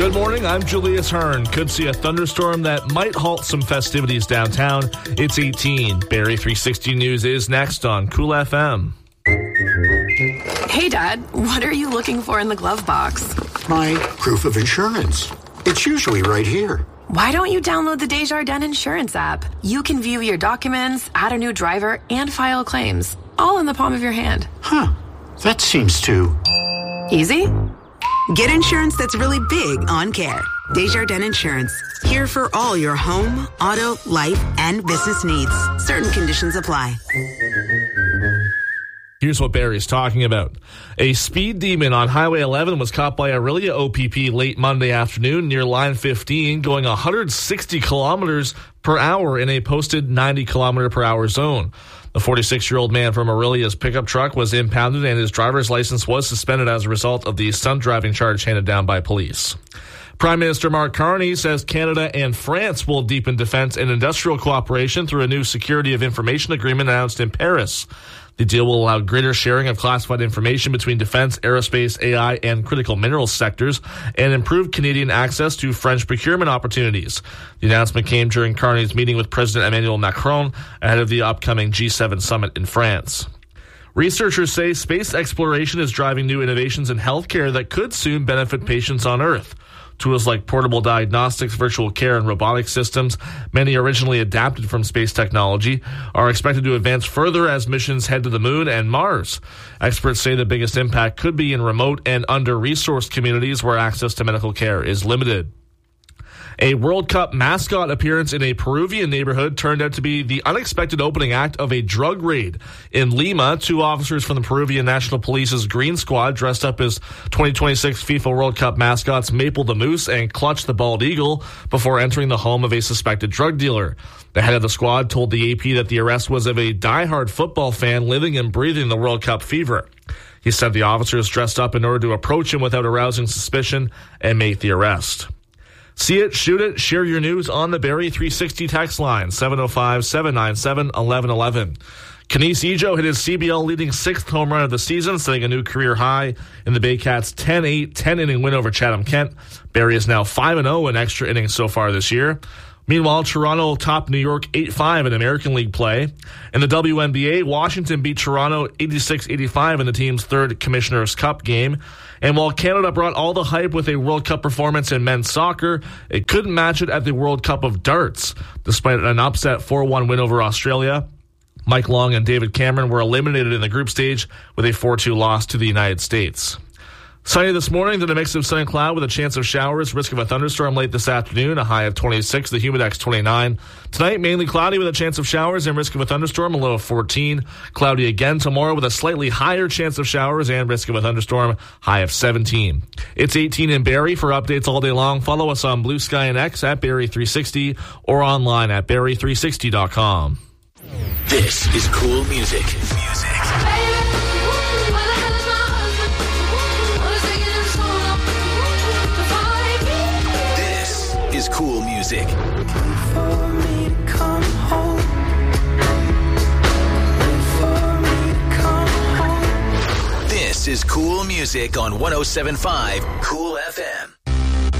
Good morning, I'm Julius Hearn. Could see a thunderstorm that might halt some festivities downtown. It's 18. Barrie 360 News is next on Cool FM. Hey, Dad, what are you looking for in the glove box? My proof of insurance. It's usually right here. Why don't you download the Desjardins Insurance app? You can view your documents, add a new driver, and file claims, all in the palm of your hand. Huh. That seems too... easy? Get insurance that's really big on care. Desjardins Insurance. Here for all your home, auto, life, and business needs. Certain conditions apply. Here's what Barrie's talking about. A speed demon on Highway 11 was caught by Orillia OPP late Monday afternoon near Line 15, going 160 kilometers per hour in a posted 90 kilometer per hour zone. The 46-year-old man from Orillia's pickup truck was impounded and his driver's license was suspended as a result of the stunt driving charge handed down by police. Prime Minister Mark Carney says Canada and France will deepen defense and industrial cooperation through a new Security of Information Agreement announced in Paris. The deal will allow greater sharing of classified information between defense, aerospace, AI, and critical minerals sectors, and improve Canadian access to French procurement opportunities. The announcement came during Carney's meeting with President Emmanuel Macron ahead of the upcoming G7 summit in France. Researchers say space exploration is driving new innovations in healthcare that could soon benefit patients on Earth. Tools like portable diagnostics, virtual care, and robotic systems, many originally adapted from space technology, are expected to advance further as missions head to the Moon and Mars. Experts say the biggest impact could be in remote and under-resourced communities where access to medical care is limited. A World Cup mascot appearance in a Peruvian neighborhood turned out to be the unexpected opening act of a drug raid. In Lima, 2 officers from the Peruvian National Police's Green Squad dressed up as 2026 FIFA World Cup mascots Maple the Moose and Clutch the Bald Eagle before entering the home of a suspected drug dealer. The head of the squad told the AP that the arrest was of a diehard football fan living and breathing the World Cup fever. He said the officers dressed up in order to approach him without arousing suspicion and made the arrest. See it, shoot it, share your news on the Barrie 360 text line, 705-797-1111. Kenise Ejo hit his CBL leading 6th home run of the season, setting a new career high in the Baycats' 10-8, 10-inning win over Chatham-Kent. Barrie is now 5-0 in extra innings so far this year. Meanwhile, Toronto topped New York 8-5 in American League play. In the WNBA, Washington beat Toronto 86-85 in the team's 3rd Commissioner's Cup game. And while Canada brought all the hype with a World Cup performance in men's soccer, it couldn't match it at the World Cup of darts. Despite an upset 4-1 win over Australia, Mike Long and David Cameron were eliminated in the group stage with a 4-2 loss to the United States. Sunny this morning, then a mix of sun and cloud with a chance of showers, risk of a thunderstorm late this afternoon, a high of 26, the humidex 29. Tonight, mainly cloudy with a chance of showers and risk of a thunderstorm, a low of 14. Cloudy again tomorrow with a slightly higher chance of showers and risk of a thunderstorm, high of 17. It's 18 in Barrie. For updates all day long, follow us on Blue Sky and X at Barrie360 or online at Barrie360.com. This is cool music. Is cool music. This is cool music on 107.5 Cool FM.